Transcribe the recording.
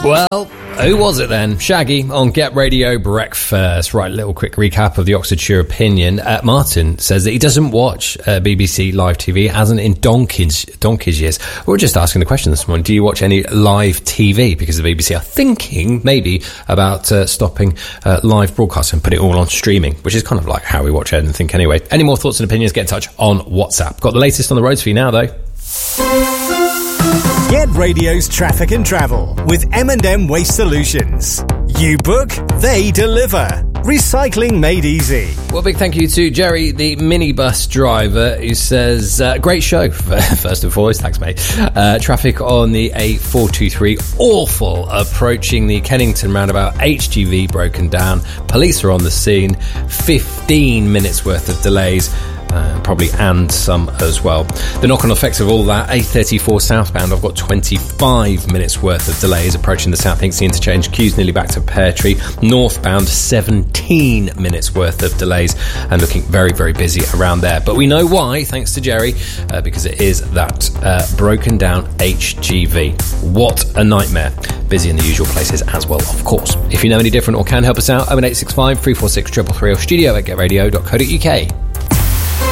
Well, who was it then? Shaggy on Get Radio Breakfast. Right, little quick recap of the Oxfordshire opinion. Martin says that he doesn't watch BBC live TV, hasn't in donkey's years. We were just asking the question this morning, do you watch any live TV? Because the BBC are thinking maybe about stopping live broadcast and put it all on streaming, which is kind of like how we watch anything anyway. Any more thoughts and opinions, get in touch on WhatsApp. Got the latest on the roads for you now, though. Get Radio's traffic and travel with M&M Waste Solutions. You book, they deliver. Recycling made easy. Well, big thank you to Jerry, the minibus driver, who says, great show, first and foremost, thanks mate. Traffic on the A423, awful, approaching the Kennington roundabout, HGV broken down, police are on the scene, 15 minutes worth of delays. Probably and some as well. The knock-on effects of all that, A34 southbound, I've got 25 minutes worth of delays approaching the South Hinksey interchange, queues nearly back to Pear Tree. Northbound, 17 minutes worth of delays and looking very, very busy around there. But we know why, thanks to Jerry, because it is that broken down HGV. What a nightmare. Busy in the usual places as well, of course. If you know any different or can help us out, 01865 346 333 or studio@getradio.co.uk.